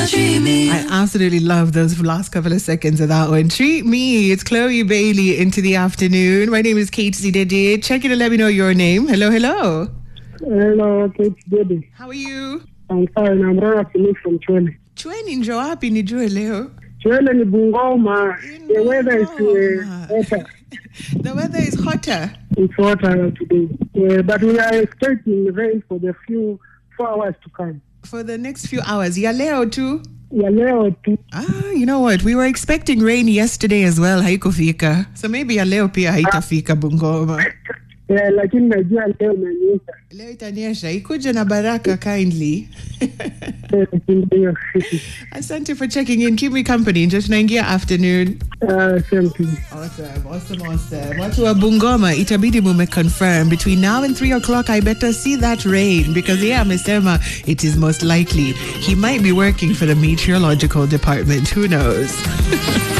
I absolutely love those last couple of seconds of that one. Treat me. It's Chloe Bailey into the afternoon. My name is Kate Zidede. Check in and let me know your name. Hello, hello. Hello, Kate Zidede. How are you? I'm fine. I'm Rara Philip from Chwele. Chweni njo wapi nijue leo? Chwele ni Bungoma. The weather is hotter. The weather is hotter. It's hotter today. But we are expecting rain for the 4 hours to come. For the next few hours. Ya leo too? Ya leo too. You know what? We were expecting rain yesterday as well. Haikufika. So maybe ya leo pia haitafika Bungoma. Lakini najua leo inanyesha. Leo itanyesha. Ikuje na baraka kindly. Asante for checking in. Keep me company. Just naingia afternoon. Same to you. Awesome. Watu wa Bungoma, itabidi mume confirm. Between now and 3 o'clock, I better see that rain. Because amesema it is most likely. He might be working for the meteorological department. Who knows?